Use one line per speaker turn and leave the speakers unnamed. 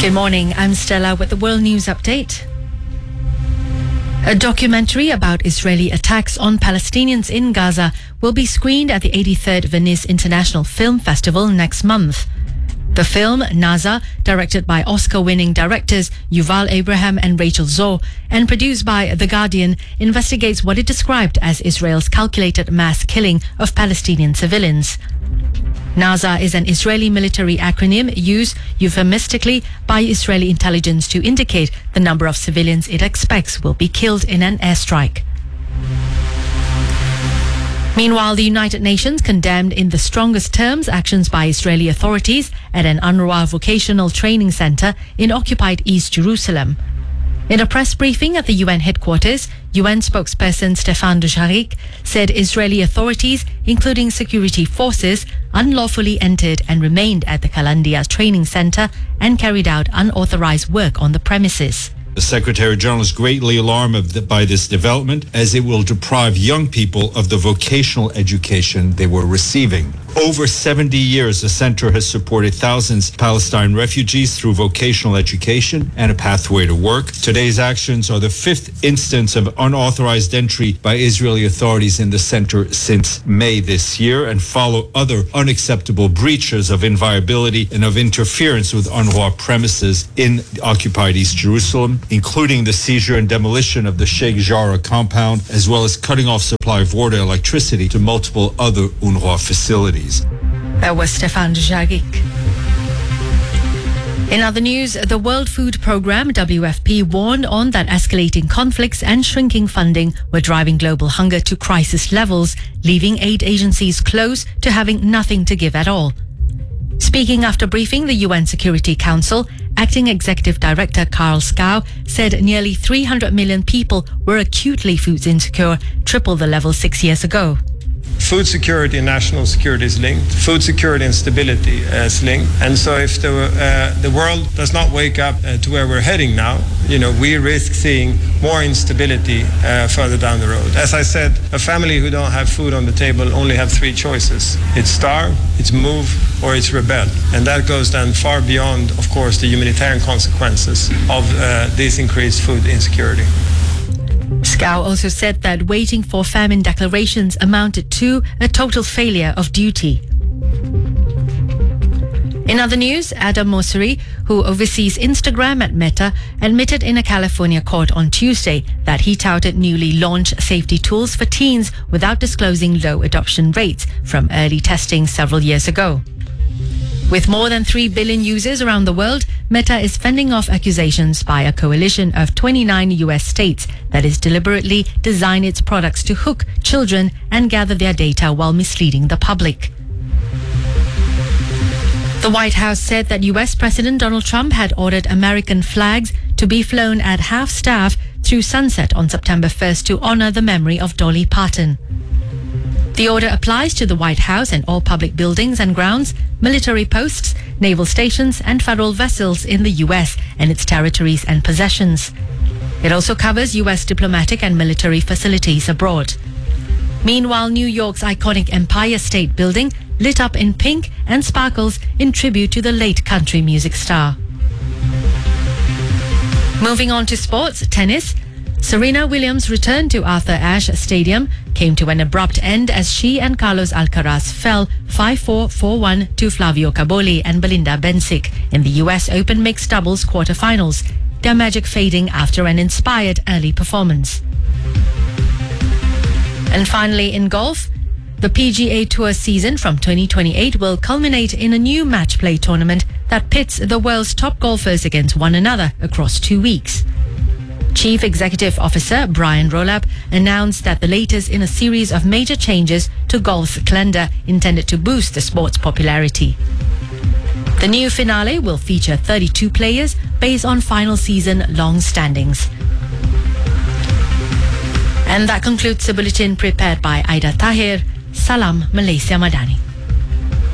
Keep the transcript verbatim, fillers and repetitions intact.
Good morning, I'm Stella with the World News Update. A documentary about Israeli attacks on Palestinians in Gaza will be screened at the eighty-third Venice International Film Festival next month. The film, Naza, directed by Oscar-winning directors Yuval Abraham and Rachel Zoh, and produced by The Guardian, investigates what it described as Israel's calculated mass killing of Palestinian civilians. Naza is an Israeli military acronym used euphemistically by Israeli intelligence to indicate the number of civilians it expects will be killed in an airstrike. Meanwhile, the United Nations condemned in the strongest terms actions by Israeli authorities at an UNRWA vocational training center in occupied East Jerusalem. In a press briefing at the U N headquarters, U N spokesperson Stéphane Dujarric said Israeli authorities, including security forces, unlawfully entered and remained at the Kalandia training center and carried out unauthorized work on the premises.
The Secretary General is greatly alarmed by this development, as it will deprive young people of the vocational education they were receiving. Over seventy years, the center has supported thousands of Palestine refugees through vocational education and a pathway to work. Today's actions are the fifth instance of unauthorized entry by Israeli authorities in the center since May this year, and follow other unacceptable breaches of inviolability and of interference with UNRWA premises in occupied East Jerusalem, including the seizure and demolition of the Sheikh Jarrah compound, as well as cutting off supply of water and electricity to multiple other UNRWA facilities.
That was Stéphane Dujarric. In other news, the World Food Programme, W F P, warned on that escalating conflicts and shrinking funding were driving global hunger to crisis levels, leaving aid agencies close to having nothing to give at all. Speaking after briefing the U N Security Council, Acting Executive Director Karl Skau said nearly three hundred million people were acutely food insecure, triple the level six years ago.
Food security and national security is linked. Food security and stability is linked. And so if the, uh, the world does not wake up uh, to where we're heading now, you know, we risk seeing more instability uh, further down the road. As I said, a family who don't have food on the table only have three choices. It's starve, it's move, or it's rebel. And that goes then far beyond, of course, the humanitarian consequences of uh, this increased food insecurity.
Skau also said that waiting for famine declarations amounted to a total failure of duty. In other news, Adam Mosseri, who oversees Instagram at Meta, admitted in a California court on Tuesday that he touted newly launched safety tools for teens without disclosing low adoption rates from early testing several years ago. With more than three billion users around the world, Meta is fending off accusations by a coalition of twenty-nine U S states that is deliberately designed its products to hook children and gather their data while misleading the public. The White House said that U S President Donald Trump had ordered American flags to be flown at half-staff through sunset on September first to honor the memory of Dolly Parton. The order applies to the White House and all public buildings and grounds, military posts, naval stations, and federal vessels in the U S and its territories and possessions. It also covers U S diplomatic and military facilities abroad. Meanwhile, New York's iconic Empire State Building lit up in pink and sparkles in tribute to the late country music star. Moving on to sports, tennis. Serena Williams' return to Arthur Ashe Stadium came to an abrupt end as she and Carlos Alcaraz fell five four, four one to Flavio Caboli and Belinda Bencic in the U S Open mixed doubles quarterfinals, their magic fading after an inspired early performance. And finally, in golf, the P G A Tour season from twenty twenty-eight will culminate in a new match play tournament that pits the world's top golfers against one another across two weeks. Chief Executive Officer Brian Rolab announced that the latest in a series of major changes to golf's calendar intended to boost the sport's popularity. The new finale will feature thirty-two players based on final season long standings. And that concludes the bulletin prepared by Aida Tahir. Salam Malaysia Madani.